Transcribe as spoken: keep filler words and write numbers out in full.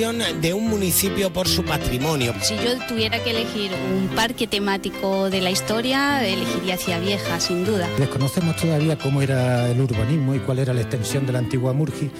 de un municipio por su patrimonio. Si yo tuviera que elegir un parque temático de la historia, elegiría Ciavieja, sin duda. Desconocemos todavía cómo era el urbanismo y cuál era la extensión de la antigua Murgi,